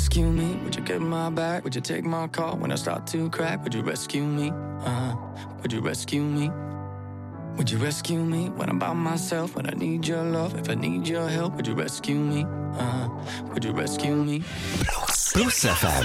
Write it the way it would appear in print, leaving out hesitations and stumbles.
rescue me? Would you get my back? Would you take my call when I start to crack? Would you rescue me? Would you rescue me? Would you rescue me when I'm by myself? When I need your love, if I need your help, would you rescue me? Would you rescue me? Plus FM.